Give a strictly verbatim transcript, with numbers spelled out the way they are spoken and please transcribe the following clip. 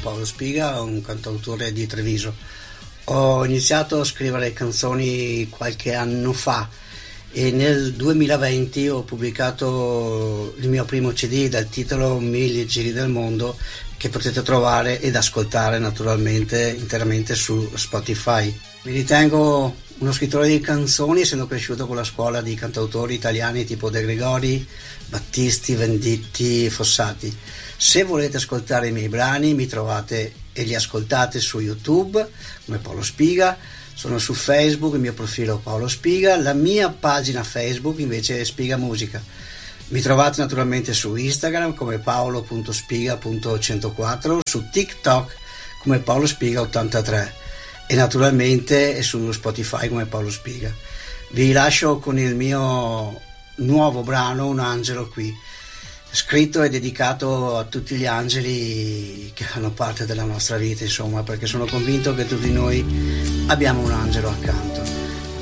Paolo Spiga, un cantautore di Treviso. Ho iniziato a scrivere canzoni qualche anno fa e nel duemilaventi ho pubblicato il mio primo C D dal titolo Mille giri del mondo, che potete trovare ed ascoltare naturalmente interamente su Spotify. Mi ritengo uno scrittore di canzoni, essendo cresciuto con la scuola di cantautori italiani tipo De Gregori, Battisti, Venditti, Fossati. Se volete ascoltare i miei brani mi trovate e li ascoltate su YouTube come Paolo Spiga, sono su Facebook, il mio profilo Paolo Spiga, la mia pagina Facebook invece è Spiga Musica. Mi trovate naturalmente su Instagram come paolo punto spiga punto centoquattro, su TikTok come Paolo Spiga ottantatré e naturalmente su Spotify come Paolo Spiga. Vi lascio con il mio nuovo brano Un angelo qui, scritto e dedicato a tutti gli angeli che fanno parte della nostra vita, insomma, perché sono convinto che tutti noi abbiamo un angelo accanto.